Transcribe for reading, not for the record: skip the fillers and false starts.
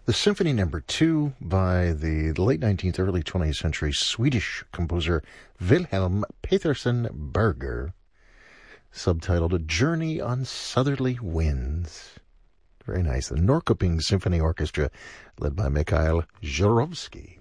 The Symphony Number 2 by the late 19th, early 20th century Swedish composer Wilhelm Petersen Berger, subtitled A Journey on Southerly Winds. Very nice. The Norrköping Symphony Orchestra, led by Mikhail Zhurovsky.